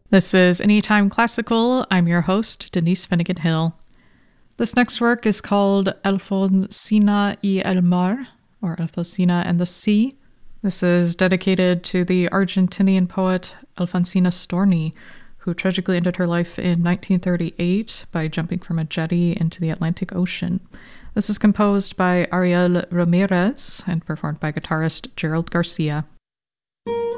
This is Anytime Classical. I'm your host, Denise Finnegan Hill. This next work is called Alfonsina y el Mar, or Alfonsina and the Sea. This is dedicated to the Argentinian poet Alfonsina Storni, who tragically ended her life in 1938 by jumping from a jetty into the Atlantic Ocean. This is composed by Ariel Ramirez and performed by guitarist Gerald Garcia.